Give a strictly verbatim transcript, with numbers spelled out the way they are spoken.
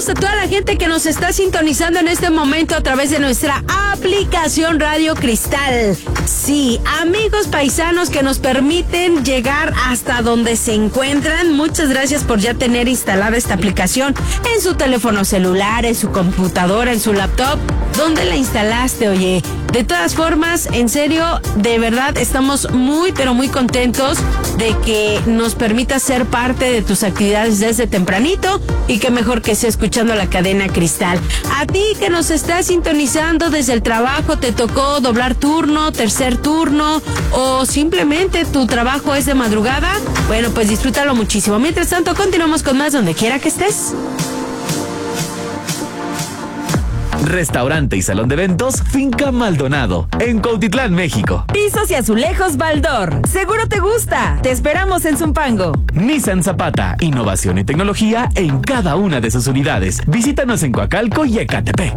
Saludos a toda la gente que nos está sintonizando en este momento a través de nuestra aplicación Radio Cristal. Sí, amigos paisanos que nos permiten llegar hasta donde se encuentran. Muchas gracias por ya tener instalada esta aplicación en su teléfono celular, en su computadora, en su laptop. ¿Dónde la instalaste, oye? De todas formas, en serio, de verdad, estamos muy, pero muy contentos de que nos permita ser parte de tus actividades desde tempranito y que mejor que sea escuchando la cadena Cristal. A ti que nos estás sintonizando desde el trabajo, te tocó doblar turno, tercer turno o simplemente tu trabajo es de madrugada, bueno, pues disfrútalo muchísimo. Mientras tanto, continuamos con más donde quiera que estés. Restaurante y salón de eventos Finca Maldonado, en Cuautitlán, México. Pisos y azulejos Baldor. Seguro te gusta. Te esperamos en Zumpango. Nissan Zapata, innovación y tecnología en cada una de sus unidades. Visítanos en Coacalco y Ecatepec.